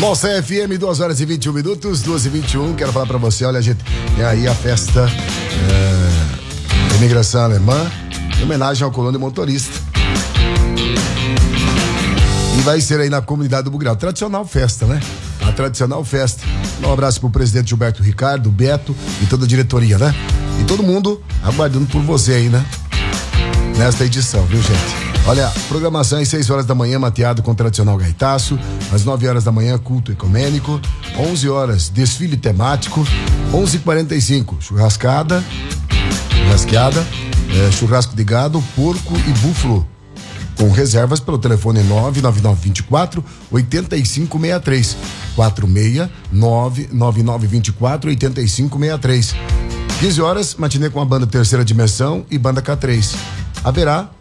Nossa FM, 2h21, 2h21. Quero falar pra você, olha, gente, é aí a festa da imigração alemã, em homenagem ao colono motorista. E vai ser aí na comunidade do Bugrau. Tradicional festa, né? A tradicional festa. Um abraço pro presidente Gilberto Ricardo, Beto e toda a diretoria, né? E todo mundo aguardando por você aí, né? Nesta edição, viu, gente? Olha, programação às 6 horas da manhã, mateado com tradicional gaitaço. Às 9 horas da manhã, culto ecumênico. 11 horas, desfile temático. 11h45, churrasqueada, churrasco de gado, porco e búfalo. Com reservas pelo telefone 99924-8563. 469-9924-8563. 15 horas, matinê com a banda Terceira Dimensão e banda K3. Haverá